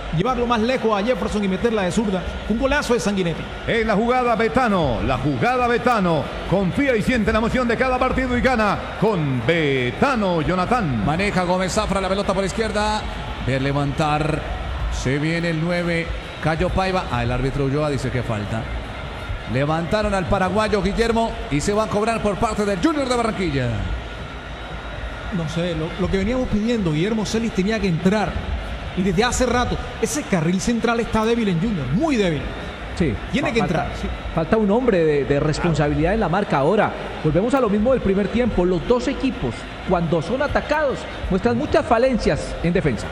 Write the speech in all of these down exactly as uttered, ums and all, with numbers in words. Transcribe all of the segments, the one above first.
llevarlo más lejos a Jefferson y meterla de zurda. Un golazo de Sanguinetti. En la jugada Betano, la jugada Betano. Confía y siente la emoción de cada partido y gana con Betano, Jonathan. Maneja Gómez Zafra la pelota por izquierda. De levantar. Se viene el nueve. Cayo Paiva. Ah, el árbitro Ulloa dice que falta. Levantaron al paraguayo Guillermo y se va a cobrar por parte del Junior de Barranquilla. No sé, lo, lo que veníamos pidiendo, Guillermo Celis tenía que entrar. Y desde hace rato, ese carril central está débil en Junior, muy débil. Sí, tiene que falta, entrar. Sí. Falta un hombre de, de responsabilidad en la marca. Ahora, volvemos a lo mismo del primer tiempo. Los dos equipos, cuando son atacados, muestran muchas falencias en defensa.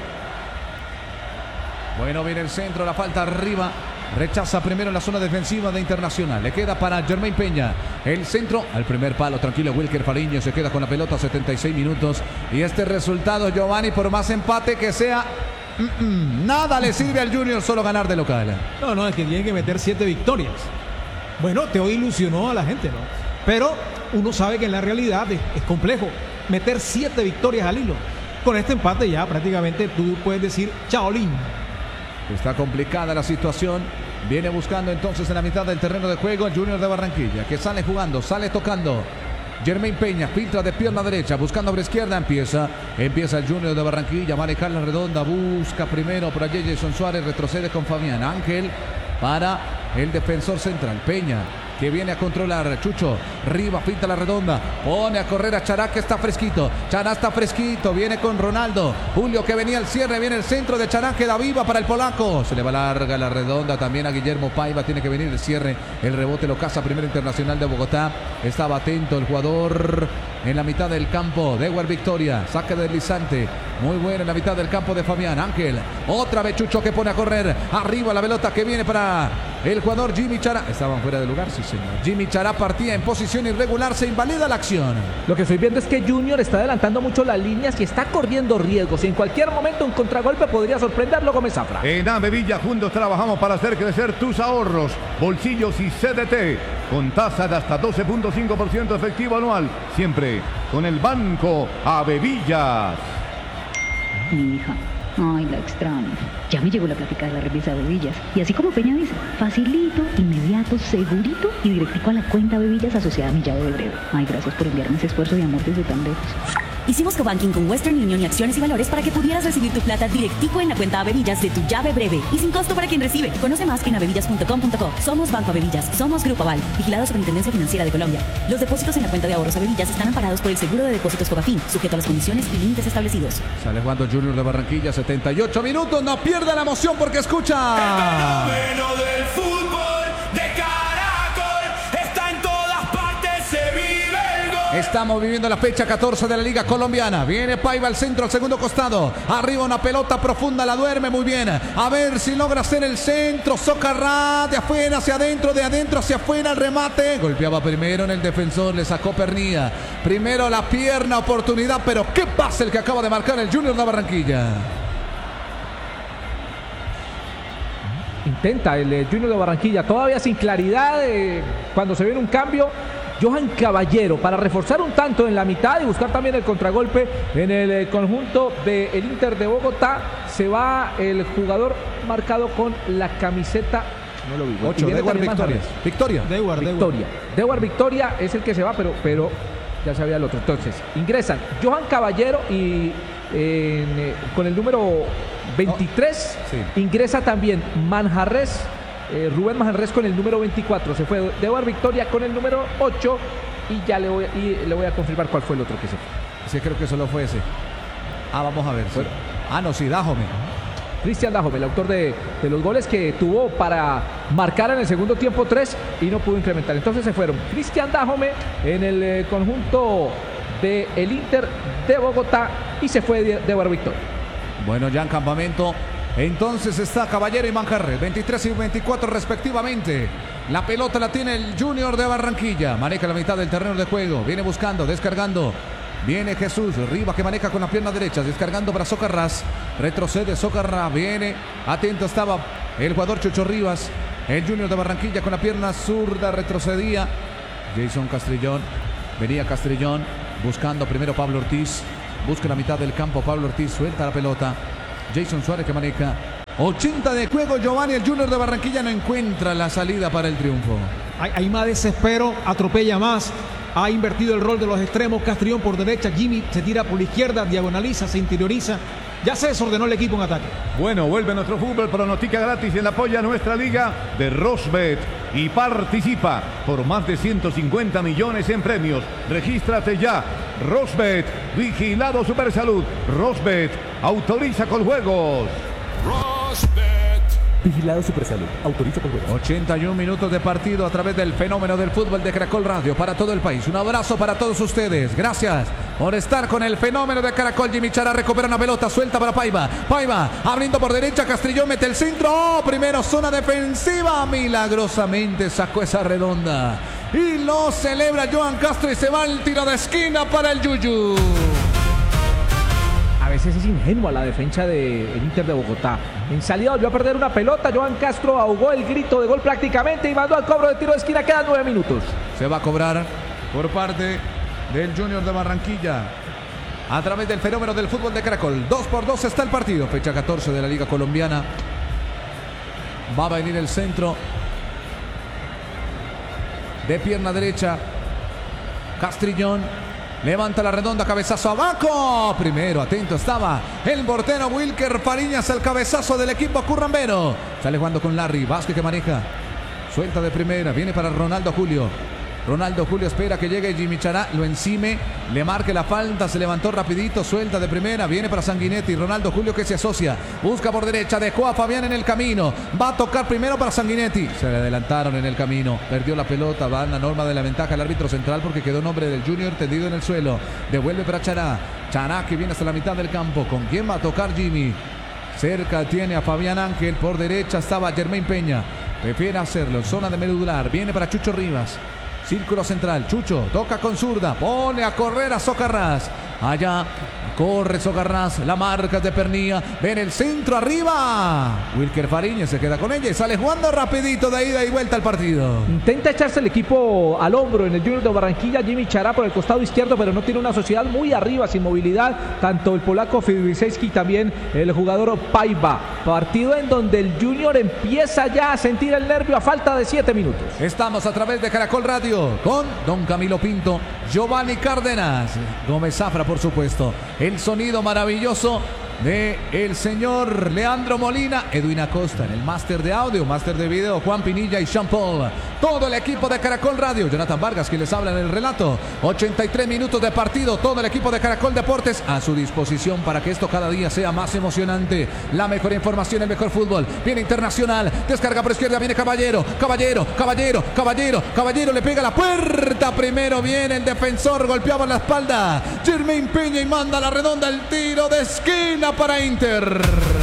Bueno, viene el centro, la falta arriba. Rechaza primero en la zona defensiva de Internacional. Le queda para Germain Peña. El centro al primer palo. Tranquilo, Wilker Fariño se queda con la pelota. setenta y seis minutos. Y este resultado, Giovanni, por más empate que sea, mm, mm, nada le sirve al Junior, solo ganar de local. No, no, es que tiene que meter siete victorias. Bueno, te ilusionó a la gente, ¿no? Pero uno sabe que en la realidad es, es complejo meter siete victorias al hilo. Con este empate ya prácticamente tú puedes decir chaolín. Está complicada la situación. Viene buscando entonces en la mitad del terreno de juego el Junior de Barranquilla, que sale jugando, sale tocando. Germain Peña filtra de pierna derecha, buscando por izquierda. Empieza, empieza el Junior de Barranquilla. Manejar la redonda, busca primero por allí Jason Suárez, retrocede con Fabián Ángel para el defensor central. Peña, que viene a controlar. Chucho, Riva, pinta la redonda, pone a correr a Chará, que está fresquito. Chará está fresquito, viene con Ronaldo. Julio, que venía al cierre, viene el centro de Chará, queda viva para el polaco. Se le va larga la redonda también a Guillermo Paiva. Tiene que venir el cierre, el rebote lo caza primero Internacional de Bogotá. Estaba atento el jugador en la mitad del campo. Dewar Victoria, saque deslizante, muy bueno en la mitad del campo de Fabián Ángel. Otra vez Chucho, que pone a correr. Arriba la pelota que viene para el jugador Jimmy Chará. Estaban fuera de lugar, sí señor. Jimmy Chará partía en posición irregular, se invalida la acción. Lo que estoy viendo es que Junior está adelantando mucho las líneas y está corriendo riesgos. Y en cualquier momento un contragolpe podría sorprenderlo, Gómez Zafra. En Avevilla juntos trabajamos para hacer crecer tus ahorros, bolsillos y C D T. Con tasa de hasta doce punto cinco por ciento efectivo anual. Siempre con el Banco Avevillas. Mi hija. Ay, la extraño. Ya me llegó la plática de la revista Bebillas. Y así como Peña dice, facilito, inmediato, segurito y directico a la cuenta Bebillas asociada a mi llave de breve. Ay, gracias por enviarme ese esfuerzo de amor desde tan lejos. Hicimos cobanking con Western Union y Acciones y Valores para que pudieras recibir tu plata directico en la cuenta Avevillas de tu llave breve y sin costo para quien recibe. Conoce más en avevillas punto com punto co. Somos Banco Avevillas, somos Grupo Aval, vigilado Superintendencia Financiera de Colombia. Los depósitos en la cuenta de ahorros Avevillas están amparados por el Seguro de Depósitos Cobafin, sujeto a las condiciones y límites establecidos. Sale jugando Junior de Barranquilla, setenta y ocho minutos, no pierda la emoción porque escucha. El fenómeno del fútbol de Caracol está en todas partes, se vive el gol. Estamos viviendo la fecha catorce de la Liga Colombiana. Viene Paiva al centro, al segundo costado. Arriba una pelota profunda, la duerme muy bien. A ver si logra hacer el centro. Socarrá, de afuera hacia adentro, de adentro hacia afuera, el remate. Golpeaba primero en el defensor, le sacó Pernilla. Primero la pierna, oportunidad, pero qué pase el que acaba de marcar el Junior de Barranquilla. Intenta el eh, Junior de Barranquilla, todavía sin claridad eh, cuando se viene un cambio. Johan Caballero para reforzar un tanto en la mitad y buscar también el contragolpe en el eh, conjunto del Inter de Bogotá. Se va el jugador marcado con la camiseta no lo vi. ocho, Dewar Victoria. Victoria. Dewar Victoria. Dewar Victoria es el que se va, pero, pero ya sabía el otro. Entonces, ingresan Johan Caballero y eh, con el número veintitrés oh, sí. Ingresa también Manjarres. Eh, Rubén Manjarres con el número veinticuatro. Se fue Dewar Victoria con el número ocho. Y ya le voy, y le voy a confirmar cuál fue el otro que se fue. Sí, creo que solo fue ese. Ah, vamos a ver. Sí. Ah, no, sí, Dájome. Cristian Dájome, el autor de, de los goles que tuvo para marcar en el segundo tiempo tres y no pudo incrementar. Entonces se fueron Cristian Dájome en el eh, conjunto del de Inter de Bogotá y se fue Dewar Victoria. Bueno, ya en campamento. Entonces está Caballero y Manjarres, veintitrés y veinticuatro respectivamente. La pelota la tiene el Junior de Barranquilla. Maneja la mitad del terreno de juego. Viene buscando, descargando. Viene Jesús, Rivas que maneja con la pierna derecha, descargando para Socarrás. Retrocede Socarrás, viene. Atento estaba el jugador Chucho Rivas. El Junior de Barranquilla con la pierna zurda retrocedía. Jason Castrillón, venía Castrillón. Buscando primero Pablo Ortiz. Busca la mitad del campo, Pablo Ortiz suelta la pelota. Jason Suárez que maneja ochenta de juego, Giovanni, el Junior de Barranquilla no encuentra la salida para el triunfo. Hay, hay más desespero, atropella más. Ha invertido el rol de los extremos. Castrillón por derecha, Jimmy se tira por la izquierda, diagonaliza, se interioriza. Ya se desordenó el equipo en ataque. Bueno, vuelve nuestro fútbol, pronostica gratis en la apoya nuestra liga de Rosbet y participa por más de ciento cincuenta millones en premios. Regístrate ya. Rosbet, vigilado Supersalud. Rosbet, autoriza con juegos. Rosbet. Vigilado Supersalud. Autoriza con juegos. ochenta y un minutos de partido a través del fenómeno del fútbol de Caracol Radio para todo el país. Un abrazo para todos ustedes. Gracias por estar con el fenómeno de Caracol. Jimmy Chará recupera una pelota suelta para Paiva. Paiva abriendo por derecha. Castrillón mete el centro. Oh, primero zona defensiva. Milagrosamente sacó esa redonda. Y lo celebra Johan Castro y se va el tiro de esquina para el Yuyu. A veces es ingenua la defensa del Inter de Bogotá. En salida volvió a perder una pelota. Johan Castro ahogó el grito de gol prácticamente y mandó al cobro de tiro de esquina. Quedan nueve minutos. Se va a cobrar por parte del Junior de Barranquilla a través del fenómeno del fútbol de Caracol. dos por dos está el partido. Fecha catorce de la Liga Colombiana. Va a venir el centro de pierna derecha. Castrillón. Levanta la redonda, cabezazo abajo. Primero, atento estaba el portero Wilker Fariñas, el cabezazo del equipo currambero. Sale jugando con Larry, Vázquez que maneja. Suelta de primera, viene para Ronaldo Julio. Ronaldo Julio espera que llegue Jimmy Chará, lo encime, le marque la falta, se levantó rapidito, suelta de primera, viene para Sanguinetti, Ronaldo Julio que se asocia, busca por derecha, dejó a Fabián en el camino, va a tocar primero para Sanguinetti, se le adelantaron en el camino, perdió la pelota, va en la norma de la ventaja el árbitro central porque quedó nombre del Junior tendido en el suelo, devuelve para Chará, Chará que viene hasta la mitad del campo, ¿con quién va a tocar Jimmy? Cerca tiene a Fabián Ángel, por derecha estaba Germain Peña, prefiere hacerlo, zona de medular, viene para Chucho Rivas. Círculo central, Chucho, toca con zurda, pone a correr a Socarrás. Allá, corre Socarrás, la marca de Pernía, ven el centro arriba. Wilker Fariñas se queda con ella y sale jugando rapidito de ida y vuelta al partido. Intenta echarse el equipo al hombro en el Junior de Barranquilla, Jimmy Chará por el costado izquierdo, pero no tiene una sociedad muy arriba, sin movilidad, tanto el polaco Fidrisewski y también el jugador Paiva. Partido en donde el Junior empieza ya a sentir el nervio a falta de siete minutos. Estamos a través de Caracol Radio con Don Camilo Pinto, Giovanni Cárdenas, Gómez Zafra por supuesto, el sonido maravilloso de el señor Leandro Molina, Edwin Acosta en el máster de audio, máster de video, Juan Pinilla y Jean Paul, todo el equipo de Caracol Radio, Jonathan Vargas que les habla en el relato, ochenta y tres minutos de partido, todo el equipo de Caracol Deportes a su disposición para que esto cada día sea más emocionante, la mejor información, el mejor fútbol, viene Internacional, descarga por izquierda, viene Caballero, Caballero, Caballero, Caballero, Caballero le pega a la puerta, primero viene el defensor, golpeaba la espalda, Germain Peña y manda la redonda, el tiro de esquina para Inter.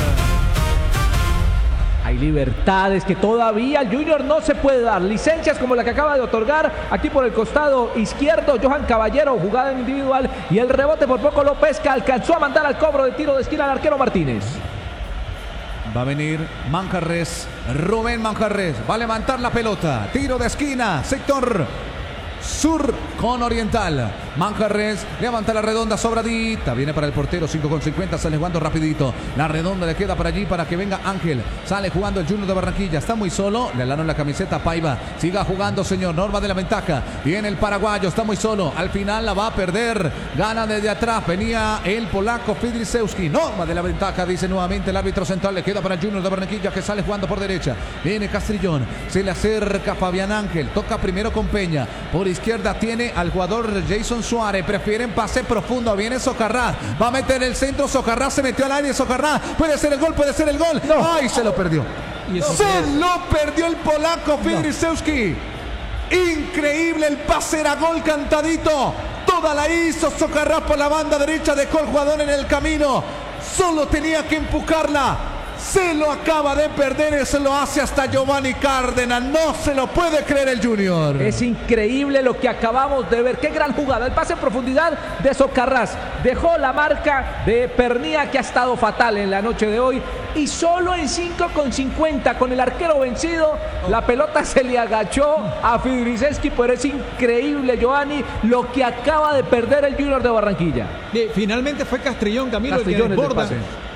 Hay libertades que todavía el Junior no se puede dar. Licencias como la que acaba de otorgar aquí por el costado izquierdo Johan Caballero, jugada individual y el rebote por poco lo pesca, alcanzó a mandar al cobro de tiro de esquina al arquero Martínez. Va a venir Manjarres, Rubén Manjarres, va a levantar la pelota, tiro de esquina, sector sur con Oriental. Manjarres levanta la redonda sobradita, viene para el portero, cinco con cincuenta, sale jugando rapidito, la redonda le queda para allí para que venga Ángel, sale jugando el Junior de Barranquilla, está muy solo, le alaron la camiseta Paiva, siga jugando señor, norma de la ventaja, viene el paraguayo, está muy solo, al final la va a perder, gana desde atrás, venía el polaco Fidrisewski, norma de la ventaja, dice nuevamente el árbitro central, le queda para el Junior de Barranquilla que sale jugando por derecha, viene Castrillón, se le acerca Fabián Ángel, toca primero con Peña, por izquierda tiene al jugador Jason Suárez, prefieren pase profundo, viene Socarrás, va a meter el centro, Socarrás se metió al área, Socarrás, puede ser el gol, puede ser el gol, no. Ay, se lo perdió, se lo perdió el polaco Fidrisewski, increíble el pase, era gol cantadito, toda la hizo Socarrás por la banda derecha, dejó el jugador en el camino, solo tenía que empujarla, se lo acaba de perder y se lo hace hasta Giovanni Cárdenas, no se lo puede creer el Junior. Es increíble lo que acabamos de ver, qué gran jugada, el pase en profundidad de Socarrás, dejó la marca de Pernía que ha estado fatal en la noche de hoy y solo en cinco con cincuenta con el arquero vencido, la pelota se le agachó a Fidrisewski, pero es increíble Giovanni lo que acaba de perder el Junior de Barranquilla. Finalmente fue Castrillón, Camilo, Castrillón el que desborda.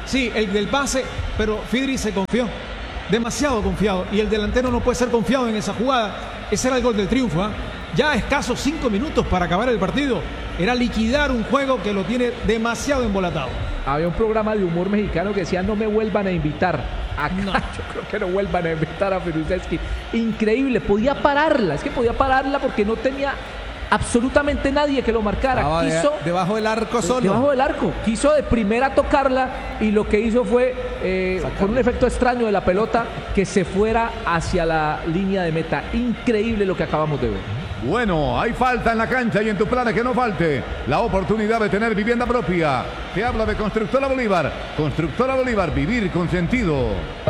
Sí, el del pase, pero Fidri se confió. Demasiado confiado. Y el delantero no puede ser confiado en esa jugada. Ese era el gol del triunfo. ¿eh? Ya a escasos cinco minutos para acabar el partido. Era liquidar un juego que lo tiene demasiado embolatado. Había un programa de humor mexicano que decía no me vuelvan a invitar. Acá No. yo creo que no vuelvan a invitar a Firuzeski. Increíble, podía pararla. Es que podía pararla porque no tenía absolutamente nadie que lo marcara. Estaba de- Quiso debajo del arco solo. debajo del arco. Quiso de primera tocarla y lo que hizo fue, eh, con un efecto extraño de la pelota, que se fuera hacia la línea de meta. Increíble lo que acabamos de ver. Bueno, hay falta en la cancha y en tu plan que no falte la oportunidad de tener vivienda propia. Te habla de Constructora Bolívar. Constructora Bolívar, vivir con sentido.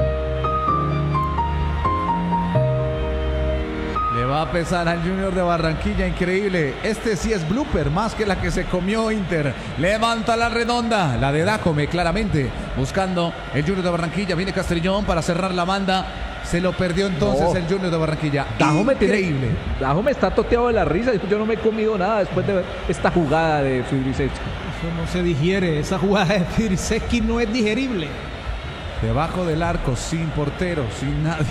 Le va a pesar al Junior de Barranquilla, increíble. Este sí es blooper, más que la que se comió Inter. Levanta la redonda, la de Dajome, claramente. Buscando el Junior de Barranquilla. Viene Castrillón para cerrar la banda. Se lo perdió entonces No. el Junior de Barranquilla. Dajome tiene- Increíble. Dajome está toteado de la risa. Dijo, yo no me he comido nada después de ver esta jugada de Firuzeski. Eso no se digiere. Esa jugada de Fidrisewski no es digerible. Debajo del arco, sin portero, sin nadie.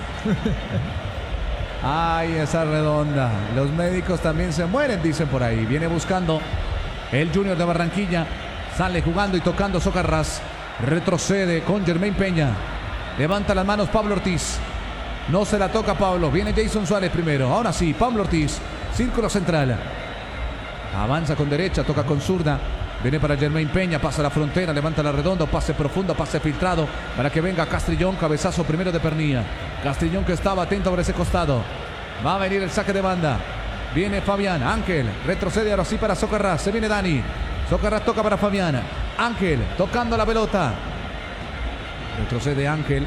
Ay, esa redonda. Los médicos también se mueren, dicen por ahí. Viene buscando el Junior de Barranquilla. Sale jugando y tocando Socarrás. Retrocede con Germain Peña. Levanta las manos Pablo Ortiz. No se la toca Pablo. Viene Jason Suárez primero. Ahora sí, Pablo Ortiz. Círculo central. Avanza con derecha, toca con zurda. Viene para Germain Peña, pasa la frontera, levanta la redonda, pase profundo, pase filtrado para que venga Castrillón, cabezazo primero de Pernilla. Castrillón que estaba atento por ese costado. Va a venir el saque de banda. Viene Fabián, Ángel, retrocede ahora sí para Socarrás, se viene Dani. Socarrás toca para Fabián. Ángel, tocando la pelota. Retrocede Ángel.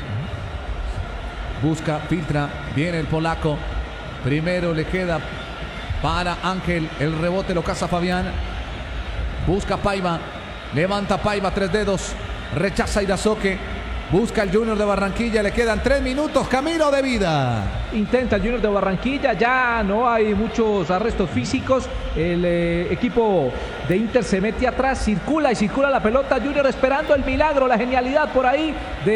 Busca, filtra, viene el polaco. Primero le queda para Ángel, el rebote lo caza Fabián. Busca Paiva, levanta Paiva, tres dedos, rechaza Irazoque, busca el Junior de Barranquilla, le quedan tres minutos, camino de vida. Intenta el Junior de Barranquilla, ya no hay muchos arrestos físicos. El eh, equipo de Inter se mete atrás, circula y circula la pelota. Junior esperando el milagro, la genialidad por ahí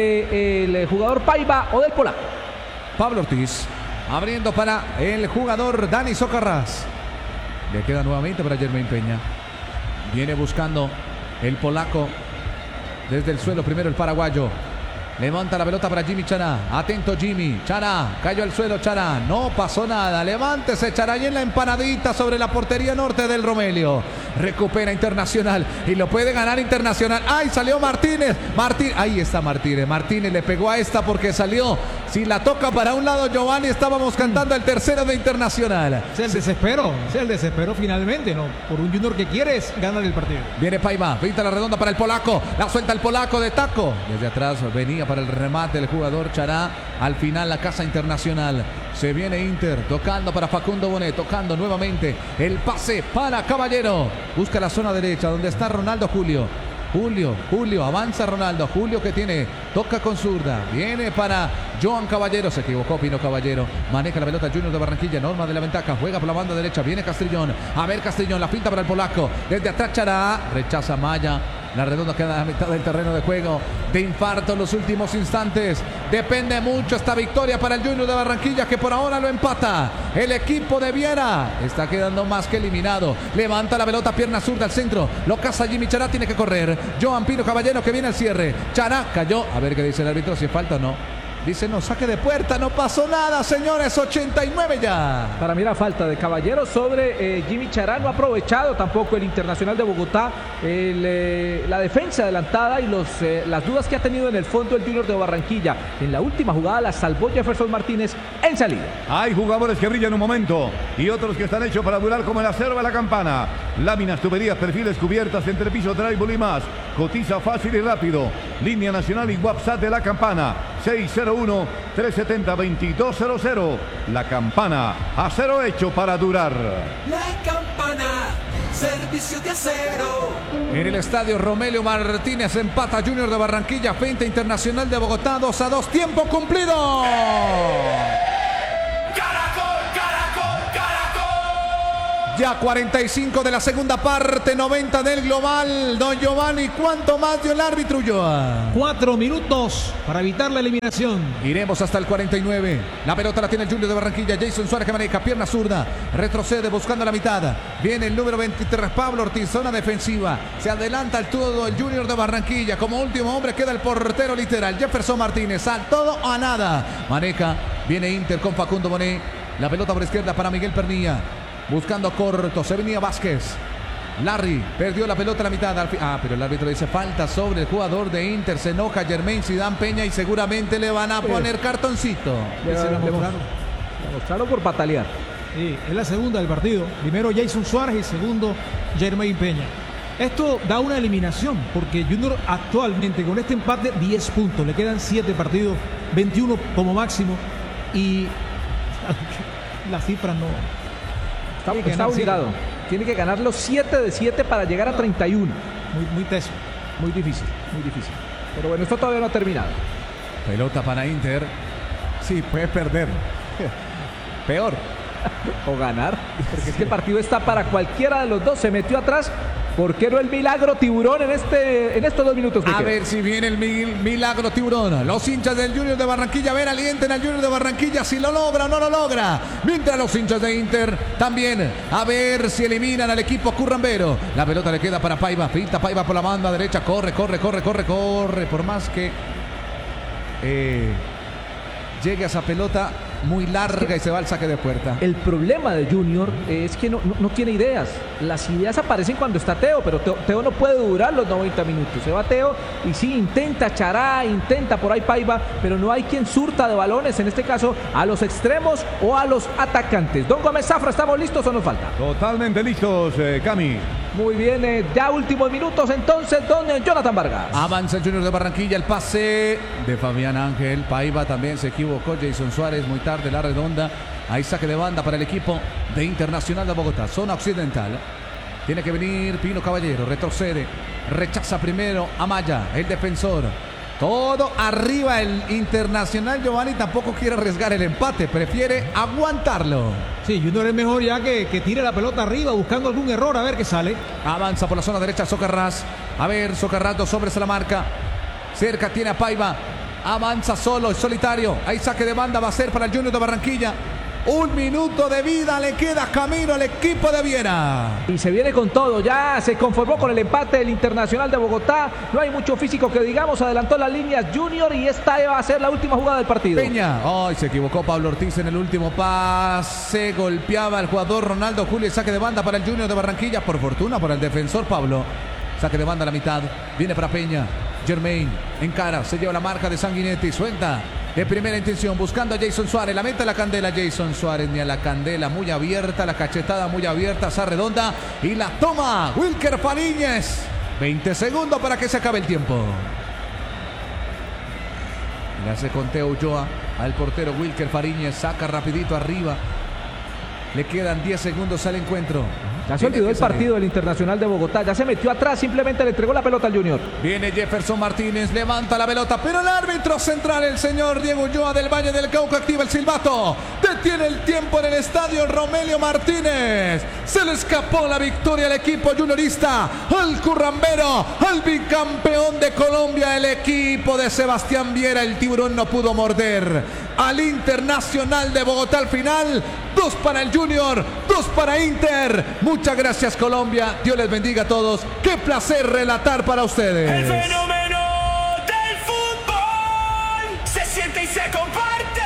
del jugador Paiva o del polaco. Pablo Ortiz, abriendo para el jugador Dani Socarrás. Le queda nuevamente para Germain Peña. Viene buscando el polaco desde el suelo, primero el paraguayo. Levanta la pelota para Jimmy Chará. Atento Jimmy. Chará. Cayó al suelo Chará. No pasó nada. Levántese Chará y en la empanadita sobre la portería norte del Romelio. Recupera Internacional y lo puede ganar Internacional. ¡Ay! Salió Martínez. Martín. Ahí está Martínez. Martínez le pegó a esta porque salió. Si la toca para un lado Giovanni, estábamos cantando el tercero de Internacional. Es el desespero. Es el desespero finalmente, ¿no? Por un Junior que quiere es ganar el partido. Viene Paiva, pinta la redonda para el polaco, la suelta el polaco de taco. Desde atrás venía para el remate el jugador Chará. Al final la casa Internacional. Se viene Inter, tocando para Facundo Bonet, tocando nuevamente el pase para Caballero. Busca la zona derecha donde está Ronaldo Julio. Julio, Julio, avanza Ronaldo, Julio que tiene, toca con zurda, viene para Joan Caballero, se equivocó Pino Caballero, maneja la pelota Junior de Barranquilla, Norma de la ventaja, juega por la banda derecha, viene Castrillón, a ver Castrillón, la pinta para el polaco, desde atrás Chará, rechaza Maya, la redonda queda a la mitad del terreno de juego, de infarto en los últimos instantes, depende mucho esta victoria para el Junior de Barranquilla que por ahora lo empata, el equipo de Viera está quedando más que eliminado, levanta la pelota, pierna zurda al centro, lo caza Jimmy Chará, tiene que correr, Joan Pino Caballero que viene al cierre, Chará cayó, a ver qué dice el árbitro, si falta o no. Dice no, saque de puerta, no pasó nada, señores, ochenta y nueve ya. Para mí la falta de Caballero sobre eh, Jimmy Chará, no ha aprovechado tampoco el Internacional de Bogotá el, eh, la defensa adelantada y los, eh, las dudas que ha tenido en el fondo el Junior de Barranquilla. En la última jugada la salvó Jefferson Martínez en salida. Hay jugadores que brillan un momento y otros que están hechos para durar como el acero de la campana. Láminas, tuberías, perfiles, cubiertas, entrepiso, drywall y más. Cotiza fácil y rápido. Línea nacional y WhatsApp de la campana. seis cero uno, tres siete cero, dos dos cero cero. La Campana, acero hecho para durar. La Campana, servicio de acero. En el estadio Romelio Martínez empata Junior de Barranquilla frente a Internacional de Bogotá, dos a dos, tiempo cumplido. Caracol, Caracol, Caracol. ya cuarenta y cinco de la segunda parte, noventa del global. Don Giovanni, ¿cuánto más dio el árbitro Ulloa? Cuatro minutos para evitar la eliminación. Iremos hasta el cuarenta y nueve. La pelota la tiene el Junior de Barranquilla. Jason Suárez que maneja, pierna zurda. Retrocede buscando la mitad. Viene el número veintitrés, Pablo Ortiz, zona defensiva. Se adelanta al todo el Junior de Barranquilla. Como último hombre queda el portero literal, Jefferson Martínez. Al todo o a nada. Maneja, viene Inter con Facundo Bonet. La pelota por izquierda para Miguel Pernilla. Buscando corto, se venía Vázquez. Larry perdió la pelota a la mitad. Ah, pero el árbitro dice falta sobre el jugador de Inter. Se enoja Jermaine Zidane Peña y seguramente le van a poner cartoncito. Le, le, le, mostraron. le mostraron por patalear. Sí, es la segunda del partido. Primero Jason Suárez y segundo Jermaine Peña. Esto da una eliminación porque Junior actualmente con este empate diez puntos. Le quedan siete partidos, veintiuno como máximo. Y las cifras no... Está, está obligado. Tiene que ganar los siete de siete para llegar a treinta y uno. Muy, muy teso. Muy difícil, muy difícil. Pero bueno, esto todavía no ha terminado. Pelota para Inter. Sí, puede perder. Peor. O ganar. Porque es que el partido está para cualquiera de los dos. Se metió atrás. ¿Por qué no el milagro tiburón en este en estos dos minutos? A ver si viene el mil, milagro tiburón. Los hinchas del Junior de Barranquilla, a ver, alienten al Junior de Barranquilla si lo logra o no lo logra. Mientras los hinchas de Inter también, a ver si eliminan al equipo currambero. La pelota le queda para Paiva, pinta Paiva por la banda derecha, corre, corre, corre, corre, corre. Por más que eh, llegue a esa pelota muy larga y se va al saque de puerta. El problema de Junior es que no, no, no tiene ideas. Las ideas aparecen cuando está Teo, pero Teo, Teo no puede durar los noventa minutos. Se va Teo y sí, intenta Chará, intenta por ahí Paiva, pero no hay quien surta de balones, en este caso a los extremos o a los atacantes. Don Gómez Zafra, ¿estamos listos o nos falta? Totalmente listos, eh, Cami. Muy bien, eh, ya últimos minutos entonces, don Jonathan Vargas. Avanza el Junior de Barranquilla, el pase de Fabián Ángel. Paiva también se equivocó, Jason Suárez muy tarde, la redonda. Ahí saque de banda para el equipo de Internacional de Bogotá, zona occidental. Tiene que venir Pino Caballero, retrocede, rechaza primero Amaya, el defensor. Todo arriba el Internacional. Giovanni tampoco quiere arriesgar el empate, prefiere aguantarlo. Sí, Junior es mejor ya que, que tire la pelota arriba buscando algún error a ver qué sale. Avanza por la zona derecha Socarrás. A ver, Socarrás, dos hombres a la marca. Cerca tiene a Paiva. Avanza solo, solitario. Ahí saque de banda va a ser para el Junior de Barranquilla. Un minuto de vida le queda camino al equipo de Viera. Y se viene con todo, ya se conformó con el empate del Internacional de Bogotá. No hay mucho físico que digamos, adelantó las líneas Junior y esta va a ser la última jugada del partido. Peña, ay, se equivocó Pablo Ortiz en el último pase. Golpeaba al jugador Ronaldo Julio y saque de banda para el Junior de Barranquilla. Por fortuna para el defensor Pablo. Saque de banda a la mitad, viene para Peña. Jermaine encara, se lleva la marca de Sanguinetti, suelta de primera intención, buscando a Jason Suárez, la mete a la candela, Jason Suárez ni a la candela, muy abierta, la cachetada muy abierta, esa redonda y la toma Wilker Fariñez. veinte segundos para que se acabe el tiempo. Le hace conteo Ulloa al portero Wilker Fariñez, saca rapidito arriba. Le quedan diez segundos al encuentro. Ya se olvidó el partido del Internacional de Bogotá. Ya se metió atrás, simplemente le entregó la pelota al Junior. Viene Jefferson Martínez, levanta la pelota, pero el árbitro central, el señor Diego Ulloa del Valle del Cauca, activa el silbato. Detiene el tiempo en el estadio Romelio Martínez. Se le escapó la victoria al equipo juniorista, al currambero, al bicampeón de Colombia, el equipo de Sebastián Viera. El tiburón no pudo morder al Internacional de Bogotá al final. Dos para el Junior, dos para Inter. Muchas gracias Colombia, Dios les bendiga a todos. Qué placer relatar para ustedes. El fenómeno del fútbol se siente y se comparte.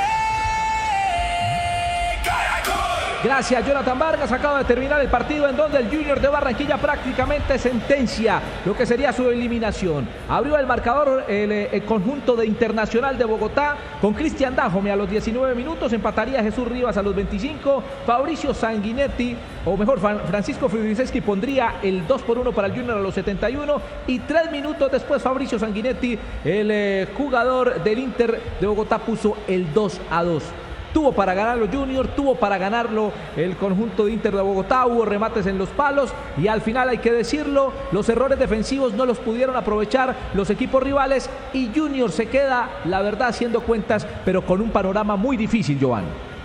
Gracias Jonathan Vargas, acaba de terminar el partido en donde el Junior de Barranquilla prácticamente sentencia lo que sería su eliminación. Abrió el marcador el, el conjunto de Internacional de Bogotá con Cristian Dajome a los diecinueve minutos, empataría Jesús Rivas a los veinticinco, Fabricio Sanguinetti, o mejor Francisco Fridiseski pondría el dos por uno para el Junior a los setenta y uno y tres minutos después Fabricio Sanguinetti, el eh, jugador del Inter de Bogotá, puso el dos a dos. Tuvo para ganarlo Junior, tuvo para ganarlo el conjunto de Inter de Bogotá, hubo remates en los palos y al final hay que decirlo, los errores defensivos no los pudieron aprovechar los equipos rivales y Junior se queda, la verdad, haciendo cuentas, pero con un panorama muy difícil, Giovanni.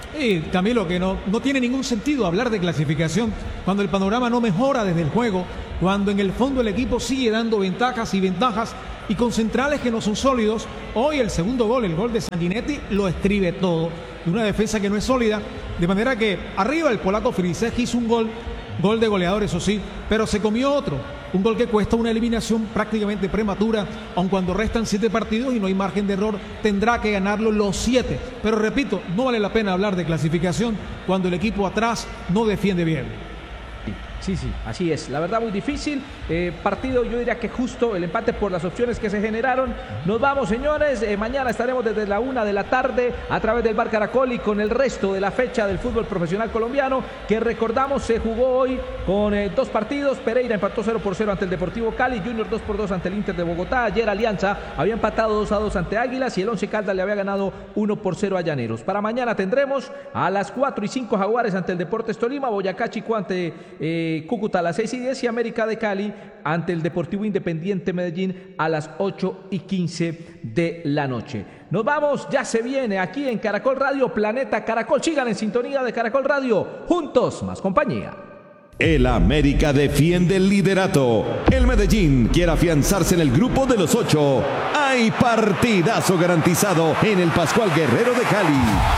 Y Camilo, que no, no tiene ningún sentido hablar de clasificación cuando el panorama no mejora desde el juego, cuando en el fondo el equipo sigue dando ventajas y ventajas y con centrales que no son sólidos. Hoy el segundo gol, el gol de Sanguinetti, lo escribe todo. Y una defensa que no es sólida, de manera que arriba el polaco Frisek hizo un gol, gol de goleador, eso sí, pero se comió otro. Un gol que cuesta una eliminación prácticamente prematura, aun cuando restan siete partidos y no hay margen de error, tendrá que ganarlo los siete. Pero repito, no vale la pena hablar de clasificación cuando el equipo atrás no defiende bien. Sí, sí, así es. La verdad muy difícil. Eh, partido, yo diría que justo el empate por las opciones que se generaron. Nos vamos, señores. Eh, mañana estaremos desde la una de la tarde a través del Bar Caracol y con el resto de la fecha del fútbol profesional colombiano, que recordamos se jugó hoy con eh, dos partidos. Pereira empató cero por cero ante el Deportivo Cali, Junior dos por dos ante el Inter de Bogotá. Ayer Alianza había empatado dos a dos ante Águilas y el Once Caldas le había ganado uno por cero a Llaneros. Para mañana tendremos a las cuatro y cinco Jaguares ante el Deportes Tolima, Boyacá Chico ante eh, Cúcuta a las seis y diez y América de Cali ante el Deportivo Independiente Medellín a las ocho y quince de la noche. Nos vamos, ya se viene aquí en Caracol Radio, Planeta Caracol. Sigan en sintonía de Caracol Radio, juntos, más compañía. El América defiende el liderato. El Medellín quiere afianzarse en el grupo de los ocho. Hay partidazo garantizado en el Pascual Guerrero de Cali.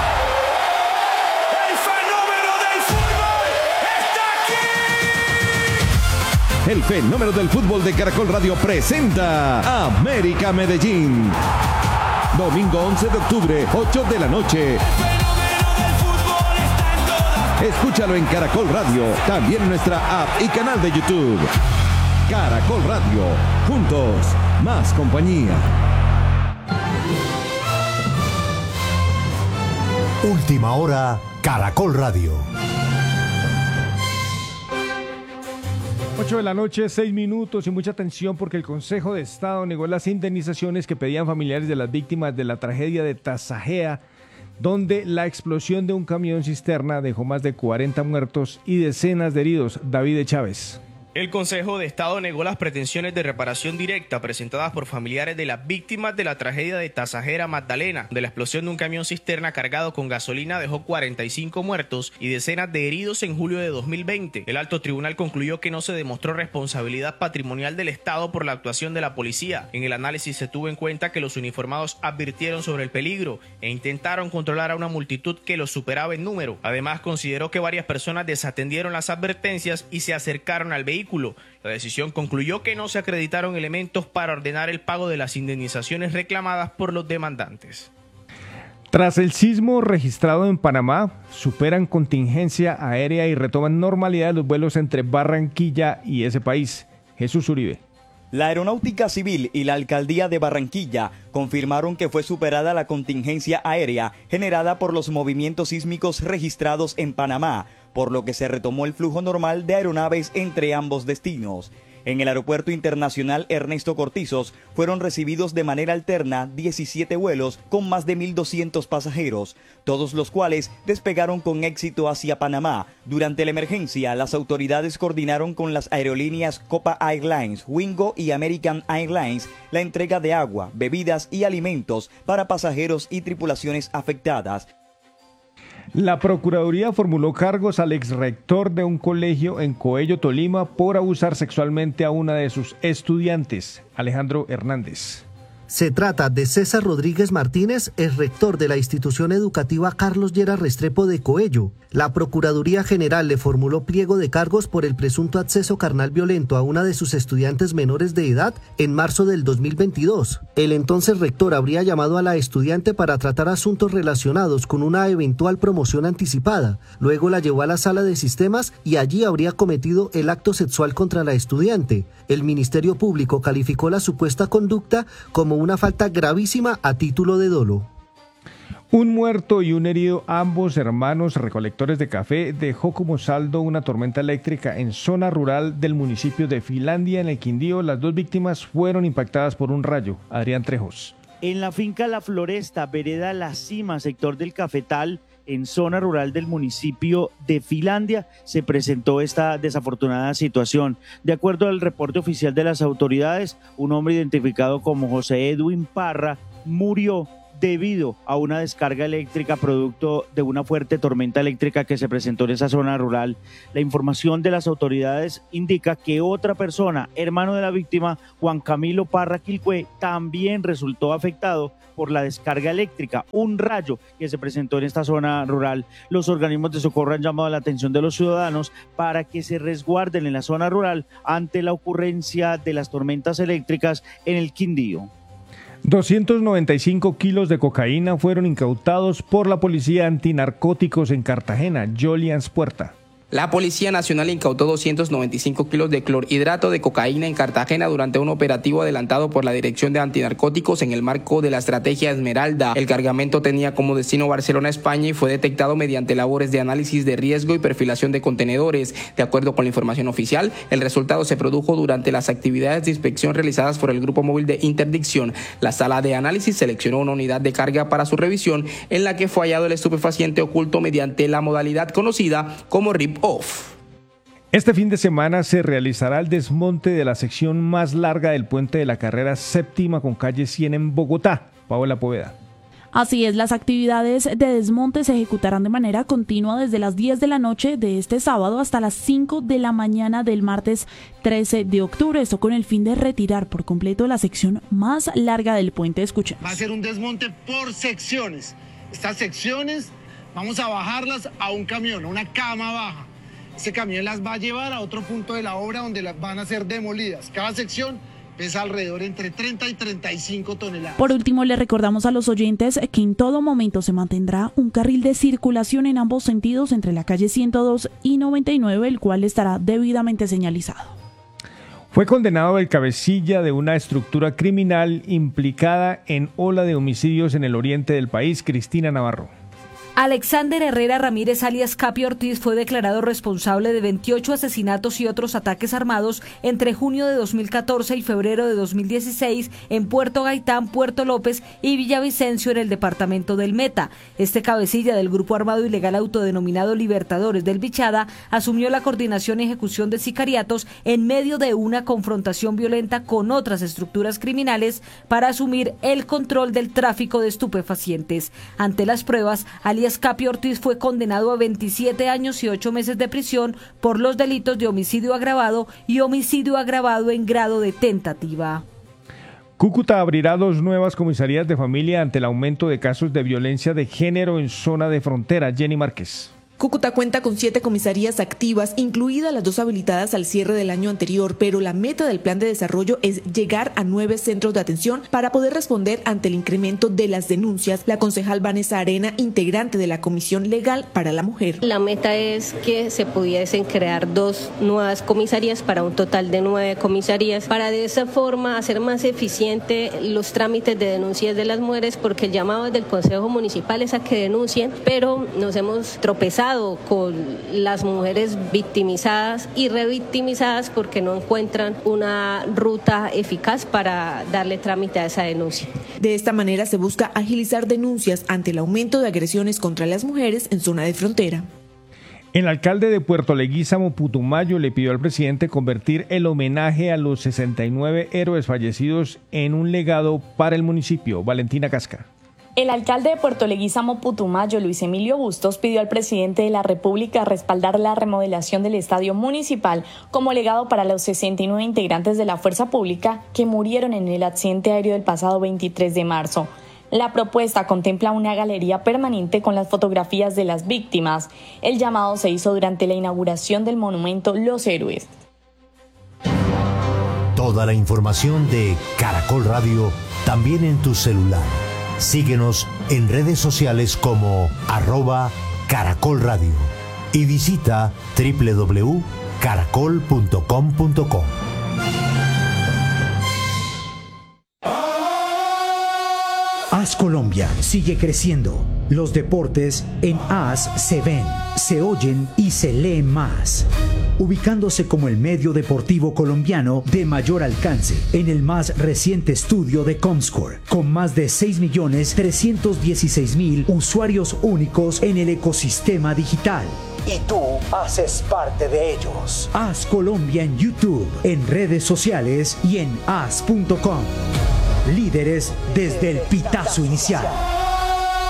El fenómeno del fútbol de Caracol Radio presenta América Medellín. Domingo once de octubre, ocho de la noche. Escúchalo en Caracol Radio, también en nuestra app y canal de YouTube. Caracol Radio, juntos, más compañía. Última hora, Caracol Radio. ocho de la noche, seis minutos y mucha atención porque el Consejo de Estado negó las indemnizaciones que pedían familiares de las víctimas de la tragedia de Tasajea, donde la explosión de un camión cisterna dejó más de cuarenta muertos y decenas de heridos. David Chávez. El Consejo de Estado negó las pretensiones de reparación directa presentadas por familiares de las víctimas de la tragedia de Tasajera Magdalena, de la explosión de un camión cisterna cargado con gasolina dejó cuarenta y cinco muertos y decenas de heridos en julio de dos mil veinte. El alto tribunal concluyó que no se demostró responsabilidad patrimonial del Estado por la actuación de la policía. En el análisis se tuvo en cuenta que los uniformados advirtieron sobre el peligro e intentaron controlar a una multitud que los superaba en número. Además, consideró que varias personas desatendieron las advertencias y se acercaron al vehículo. La decisión concluyó que no se acreditaron elementos para ordenar el pago de las indemnizaciones reclamadas por los demandantes. Tras el sismo registrado en Panamá, superan contingencia aérea y retoman normalidad los vuelos entre Barranquilla y ese país. Jesús Uribe. La Aeronáutica Civil y la Alcaldía de Barranquilla confirmaron que fue superada la contingencia aérea generada por los movimientos sísmicos registrados en Panamá, por lo que se retomó el flujo normal de aeronaves entre ambos destinos. En el Aeropuerto Internacional Ernesto Cortizos fueron recibidos de manera alterna diecisiete vuelos con más de mil doscientos pasajeros, todos los cuales despegaron con éxito hacia Panamá. Durante la emergencia, las autoridades coordinaron con las aerolíneas Copa Airlines, Wingo y American Airlines la entrega de agua, bebidas y alimentos para pasajeros y tripulaciones afectadas. La Procuraduría formuló cargos al exrector de un colegio en Coello, Tolima, por abusar sexualmente a una de sus estudiantes, Alejandro Hernández. Se trata de César Rodríguez Martínez, ex rector de la institución educativa Carlos Lleras Restrepo de Coello. La Procuraduría General le formuló pliego de cargos por el presunto acceso carnal violento a una de sus estudiantes menores de edad en marzo del dos mil veintidós. El entonces rector habría llamado a la estudiante para tratar asuntos relacionados con una eventual promoción anticipada. Luego la llevó a la sala de sistemas y allí habría cometido el acto sexual contra la estudiante. El Ministerio Público calificó la supuesta conducta como una falta gravísima a título de dolo. Un muerto y un herido, ambos hermanos recolectores de café, dejó como saldo una tormenta eléctrica en zona rural del municipio de Finlandia, en el Quindío. Las dos víctimas fueron impactadas por un rayo. Adrián Trejos. En la finca La Floresta, vereda La Cima, sector del Cafetal, en zona rural del municipio de Finlandia, se presentó esta desafortunada situación. De acuerdo al reporte oficial de las autoridades, un hombre identificado como José Edwin Parra murió debido a una descarga eléctrica producto de una fuerte tormenta eléctrica que se presentó en esa zona rural. La información de las autoridades indica que otra persona, hermano de la víctima, Juan Camilo Parra Quilcue, también resultó afectado por la descarga eléctrica, un rayo que se presentó en esta zona rural. Los organismos de socorro han llamado la atención de los ciudadanos para que se resguarden en la zona rural ante la ocurrencia de las tormentas eléctricas en el Quindío. doscientos noventa y cinco kilos de cocaína fueron incautados por la Policía Antinarcóticos en Cartagena. Jolians Puerta. La Policía Nacional incautó doscientos noventa y cinco kilos de clorhidrato de cocaína en Cartagena durante un operativo adelantado por la Dirección de Antinarcóticos en el marco de la Estrategia Esmeralda. El cargamento tenía como destino Barcelona, España, y fue detectado mediante labores de análisis de riesgo y perfilación de contenedores. De acuerdo con la información oficial, el resultado se produjo durante las actividades de inspección realizadas por el Grupo Móvil de Interdicción. La sala de análisis seleccionó una unidad de carga para su revisión, en la que fue hallado el estupefaciente oculto mediante la modalidad conocida como R I P Off. Este fin de semana se realizará el desmonte de la sección más larga del puente de la carrera séptima con calle cien en Bogotá. Paola Poveda. Así es, las actividades de desmonte se ejecutarán de manera continua desde las diez de la noche de este sábado hasta las cinco de la mañana del martes trece de octubre. Esto con el fin de retirar por completo la sección más larga del puente. Escuchemos. Va a ser un desmonte por secciones. Estas secciones vamos a bajarlas a un camión, a una cama baja. Ese camión las va a llevar a otro punto de la obra donde las van a ser demolidas. Cada sección pesa alrededor entre treinta y treinta y cinco toneladas. Por último, le recordamos a los oyentes que en todo momento se mantendrá un carril de circulación en ambos sentidos entre la calle ciento dos y noventa y nueve, el cual estará debidamente señalizado. Fue condenado el cabecilla de una estructura criminal implicada en ola de homicidios en el oriente del país, Cristina Navarro. Alexander Herrera Ramírez, alias Capi Ortiz, fue declarado responsable de veintiocho asesinatos y otros ataques armados entre junio de dos mil catorce y febrero de dos mil dieciséis en Puerto Gaitán, Puerto López y Villavicencio en el departamento del Meta. Este cabecilla del grupo armado ilegal autodenominado Libertadores del Bichada asumió la coordinación y ejecución de sicariatos en medio de una confrontación violenta con otras estructuras criminales para asumir el control del tráfico de estupefacientes. Ante las pruebas, alias Capi Ortiz fue condenado a veintisiete años y ocho meses de prisión por los delitos de homicidio agravado y homicidio agravado en grado de tentativa. Cúcuta abrirá dos nuevas comisarías de familia ante el aumento de casos de violencia de género en zona de frontera. Jenny Márquez. Cúcuta cuenta con siete comisarías activas, incluidas las dos habilitadas al cierre del año anterior, pero la meta del plan de desarrollo es llegar a nueve centros de atención para poder responder ante el incremento de las denuncias. La concejal Vanessa Arena, integrante de la Comisión Legal para la Mujer. La meta es que se pudiesen crear dos nuevas comisarías para un total de nueve comisarías, para de esa forma hacer más eficiente los trámites de denuncias de las mujeres, porque el llamado del Consejo Municipal es a que denuncien, pero nos hemos tropezado con las mujeres victimizadas y revictimizadas porque no encuentran una ruta eficaz para darle trámite a esa denuncia. De esta manera se busca agilizar denuncias ante el aumento de agresiones contra las mujeres en zona de frontera. El alcalde de Puerto Leguízamo, Putumayo, le pidió al presidente convertir el homenaje a los sesenta y nueve héroes fallecidos en un legado para el municipio. Valentina Casca. El alcalde de Puerto Leguízamo, Putumayo, Luis Emilio Bustos, pidió al presidente de la República respaldar la remodelación del estadio municipal como legado para los sesenta y nueve integrantes de la fuerza pública que murieron en el accidente aéreo del pasado veintitrés de marzo. La propuesta contempla una galería permanente con las fotografías de las víctimas. El llamado se hizo durante la inauguración del monumento Los Héroes. Toda la información de Caracol Radio también en tu celular. Síguenos en redes sociales como arroba Caracol Radio y visita doble u doble u doble u punto caracol punto com punto co. AS Colombia sigue creciendo. Los deportes en AS se ven, se oyen y se leen más. Ubicándose como el medio deportivo colombiano de mayor alcance en el más reciente estudio de Comscore, con más de seis millones trescientos dieciséis mil usuarios únicos en el ecosistema digital. Y tú haces parte de ellos. AS Colombia en YouTube, en redes sociales y en as punto com. Líderes desde el pitazo inicial.